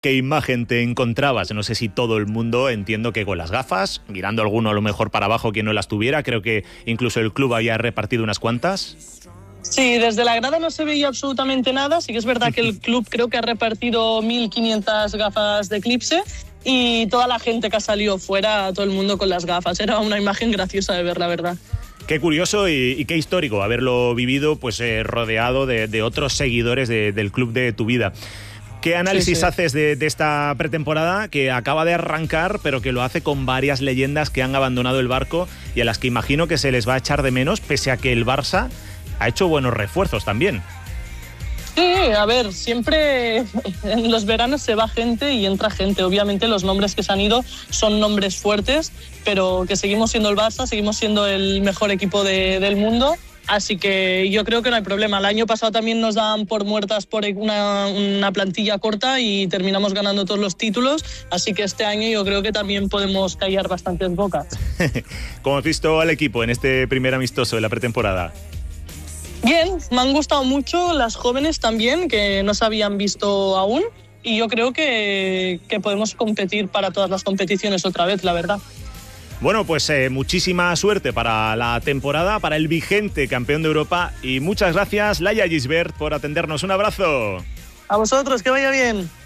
¿Qué imagen te encontrabas? No sé si todo el mundo, entiendo que con las gafas, mirando alguno a lo mejor para abajo quien no las tuviera, creo que incluso el club había repartido unas cuantas. Sí, desde la grada no se veía absolutamente nada, sí que es verdad que el club creo que ha repartido 1.500 gafas de Eclipse y toda la gente que ha salido fuera, todo el mundo con las gafas, era una imagen graciosa de ver, la verdad. Qué curioso y qué histórico haberlo vivido pues rodeado de otros seguidores del club de tu vida. ¿Qué análisis haces de esta pretemporada que acaba de arrancar, pero que lo hace con varias leyendas que han abandonado el barco y a las que imagino que se les va a echar de menos, pese a que el Barça ha hecho buenos refuerzos también? Sí, a ver, siempre en los veranos se va gente y entra gente. Obviamente los nombres que se han ido son nombres fuertes, pero que seguimos siendo el Barça, seguimos siendo el mejor equipo del mundo. Así que yo creo que no hay problema. El año pasado también nos daban por muertas por una plantilla corta y terminamos ganando todos los títulos. Así que este año yo creo que también podemos callar bastantes bocas. ¿Cómo has visto al equipo en este primer amistoso de la pretemporada? Bien, me han gustado mucho las jóvenes también, que no se habían visto aún. Y yo creo que podemos competir para todas las competiciones otra vez, la verdad. Bueno, pues muchísima suerte para la temporada, para el vigente campeón de Europa y muchas gracias, Laia Gisbert, por atendernos. Un abrazo. A vosotros, que vaya bien.